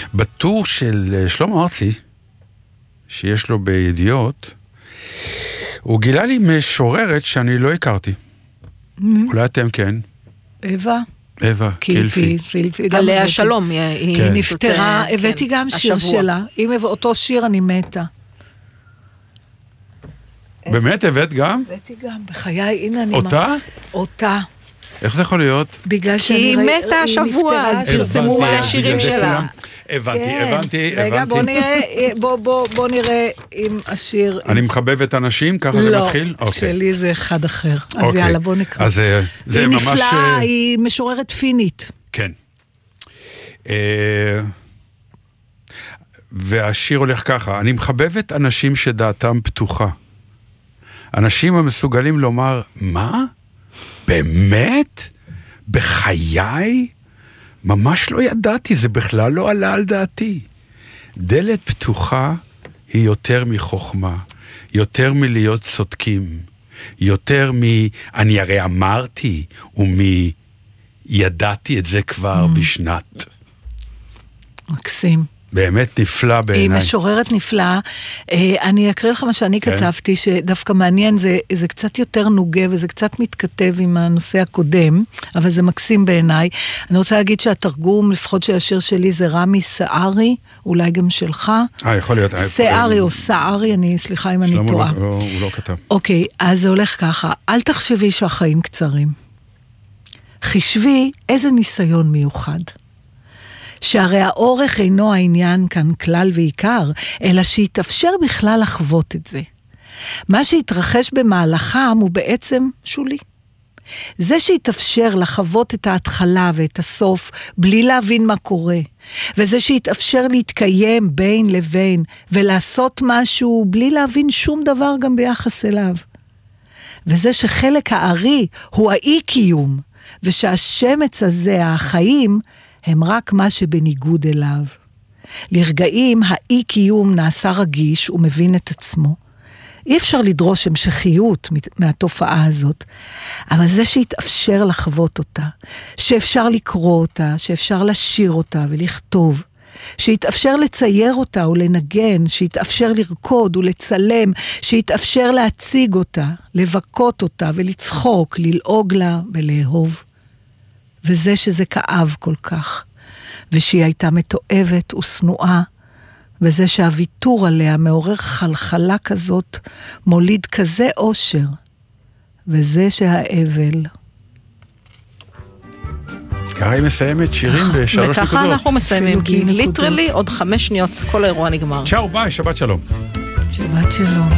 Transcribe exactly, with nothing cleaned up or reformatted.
בטור של שלמה ארצי, שיש לו בידיעות, הוא גילה לי משוררת שאני לא הכרתי. אולי אתם כן. אווה. אווה, קילפי. עליה שלום. היא נפטרה, הבאתי גם שיר שלה. אם אותו שיר אני מתה. באמת הבאת גם? הבאתי גם, בחיי, הנה אני... אותה? אותה. איך זה יכול להיות? בגלל שאני... כי היא מתה השבוע, אז פרסמו על השירים שלה. הבנתי, הבנתי, רגע, בוא נראה, בוא נראה עם השיר... אני מחבב את אנשים, ככה זה מתחיל? לא, שלי זה אחד אחר. אז יאללה, בוא נקרא. אז זה ממש... היא נפלאה, היא משוררת פינית. כן. והשיר הולך ככה, אני מחבבת אנשים שדעתם פתוחה. אנשים המסוגלים לומר, מה? באמת? בחיי? ממש לא ידעתי, זה בכלל לא עלה על דעתי. דלת פתוחה היא יותר מחוכמה, יותר מלהיות צודקים, יותר מ... אני הרי אמרתי, ומי ידעתי את זה כבר mm. בשנת. מקסים. באמת נפלא בעיניי. היא משוררת נפלאה. אני אקריא לך מה שאני כן. כתבתי, שדווקא מעניין, זה, זה קצת יותר נוגע, וזה קצת מתכתב עם הנושא הקודם, אבל זה מקסים בעיניי. אני רוצה להגיד שהתרגום, לפחות של השיר שלי, זה רמי סערי, אולי גם שלך. אה, יכול להיות. סערי או סערי, אני, סליחה אם אני טועה. הוא לא, הוא לא כתב. אוקיי, אז זה הולך ככה. אל תחשבי שהחיים קצרים. חשבי איזה ניסיון מיוחד. שהרי האורך אינו העניין כאן כלל ועיקר, אלא שיתאפשר בכלל לחוות את זה. מה שהתרחש במהלכם הוא בעצם שולי. זה שהתאפשר לחוות את ההתחלה ואת הסוף בלי להבין מה קורה, וזה שהתאפשר להתקיים בין לבין ולעשות משהו בלי להבין שום דבר גם ביחס אליו. וזה שחלק הארי הוא האי-קיום, ושהשמץ הזה, החיים, הם רק מה שבניגוד אליו. לרגעים האי-קיום נעשה רגיש ומבין את עצמו. אי אפשר לדרוש המשכיות מהתופעה הזאת, אבל זה שהתאפשר לחוות אותה, שאפשר לקרוא אותה, שאפשר לשיר אותה ולכתוב, שהתאפשר לצייר אותה ולנגן, שהתאפשר לרקוד ולצלם, שהתאפשר להציג אותה, לבקות אותה ולצחוק, ללעוג לה ולאהוב. וזה שזה כאב כל כך, ושהיא הייתה מתואבת וסנועה, וזה שהוויתור עליה מעורר חלחלה כזאת, מוליד כזה אושר, וזה שהאבל. ככה היא מסיימת שירים בשלוש נקודות. וככה אנחנו מסיימים, כי ליטרלי עוד חמש שניות כל האירוע נגמר. צ'או, ביי, שבת שלום. שבת שלום.